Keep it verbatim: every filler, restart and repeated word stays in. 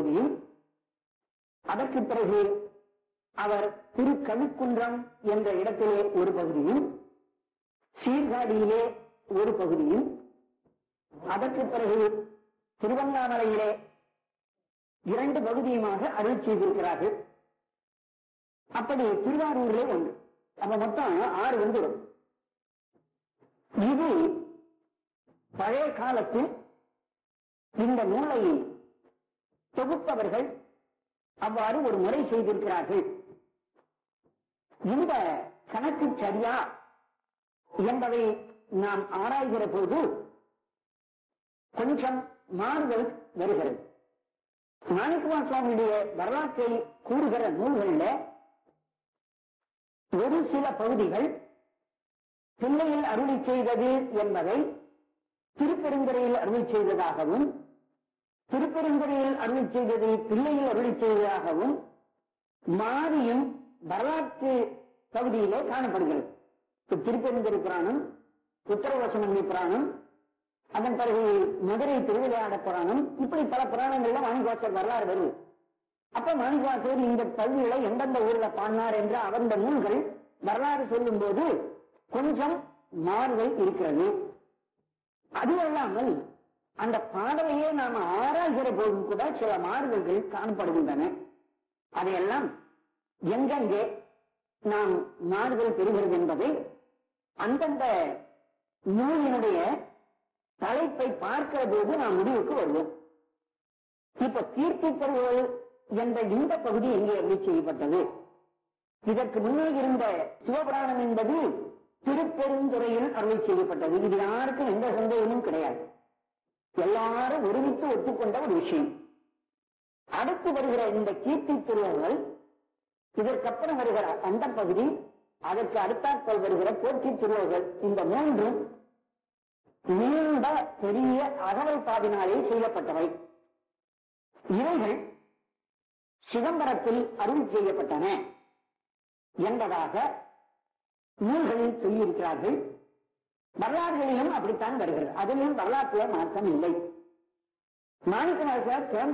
பகுதியும், அதற்கு பிறகு அவர் திருக்கழுக்குன்றம் என்ற இடத்திலே ஒரு பகுதியும், சீர்காழியிலே ஒரு பகுதியும், அதற்கு பிறகு திருவண்ணாமலையிலே இரண்டு பகுதியுமாக அருள் செய்திருக்கிறார்கள். அப்படி திருவாரூரிலே ஒன்று. அப்ப மொத்தம் ஆறு வந்துடும். இது பழைய காலத்தில் இந்த நூலை தொகுப்பவர்கள் அவ்வாறு ஒரு முறை செய்திருக்கிறார்கள். இந்த கணக்கு சரியா என்பதை நாம் ஆராய்கிற போது கொஞ்சம் மாறுதல் வருகிறது. மாணிக்கவா சுவாமியுடைய வரலாற்றை கூறுகிற நூல்களில் ஒரு சில பகுதிகள் தில்லையில் அருளி செய்தது என்பதை திருப்பெருந்துறையில் அருளி செய்ததாகவும், திருப்பெருந்துறையில் அருளி செய்ததை தில்லையில் அருளி செய்ததாகவும் மாறியும் வரலாற்று பகுதியிலே காணப்படுகிறது. திருப்பெருந்துறை புராணம், உத்தரவசமன்மை புராணம், அதன் பிறகு மதுரை திருவிளையாட புராணம், இப்படி பல புராணங்கள்ல மாணிக்கவாசகர் வரலாறு வருது. அப்ப மாணிக்கவாசகர் இந்த பகுதிகளை எந்தெந்த ஊர்ல பாடினார் என்ற அவருடைய நூல்கள் வரலாறு சொல்லும் போது கொஞ்சம் மாறுதல் இருக்கிறது. அது அல்லாமல் அந்த பாடலையே நாம் ஆராய்கிற போது கூட சில மாறுதல்கள் காணப்படுகின்றன. அதையெல்லாம் எங்கெங்கே நாம் மாறுதல் பெறுகிறது என்பதை அந்தந்த நூலினுடைய தலைப்பை பார்க்கிற போது நாம் முடிவுக்கு வருவோம். இப்ப கீர்த்தி பெறுவது என்ற இந்த பகுதி எங்கே அருளி செய்யப்பட்டது? இதற்கு முன்னே இருந்த சிவபுராணம் என்பது திருப்பெருந்துறையில் அருளி செய்யப்பட்டது. இது யாருக்கும் எந்த சந்தேகமும் கிடையாது. எல்லாரும் ஒருமித்து ஒத்துக்கொண்ட ஒரு விஷயம். அடுத்து வருகிற இந்த கீர்த்தி திருவர்கள், இதற்கப்புறம் வருகிற அந்த பகுதி, அதற்கு அடுத்தாற்போல் வருகிற போற்றி திருவர்கள், இந்த மூன்றும் நீண்ட பெரிய அகவல் பாதினாலே செய்யப்பட்டவை. இவைகள் சிதம்பரத்தில் அருள் செய்யப்பட்டன என்பதாக நூல்களில் சொல்லியிருக்கிறார்கள். வரலாறுகளிலும் அப்படித்தான் வருகிறது. அதிலும் வரலாற்றில் மாற்றம் இல்லை. மாணிக்கவாசகர் சிதம்பரம்